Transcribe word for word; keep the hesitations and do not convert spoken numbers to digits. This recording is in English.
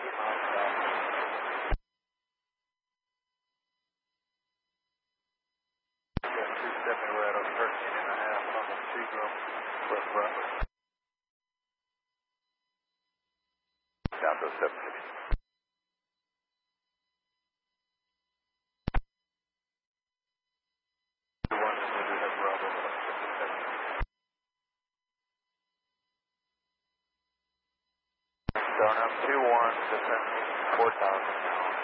miles an hour. Got two seventy, we're at a thirteen and a half on the Seagull, West Bradley. Down to seventy. One, and we do have Bravo, fifty-seven. Down up two one, descending four thousand now.